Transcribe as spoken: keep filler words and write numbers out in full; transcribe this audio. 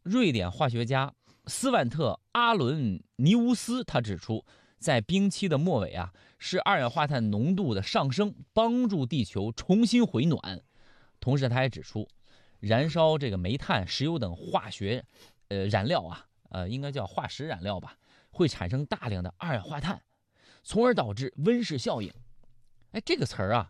瑞典化学家斯万特·阿伦尼乌斯他指出，在冰期的末尾啊，是二氧化碳浓度的上升帮助地球重新回暖。同时，他还指出，燃烧这个煤炭、石油等化学呃燃料啊，呃，应该叫化石燃料吧，会产生大量的二氧化碳，从而导致温室效应。哎，这个词儿啊，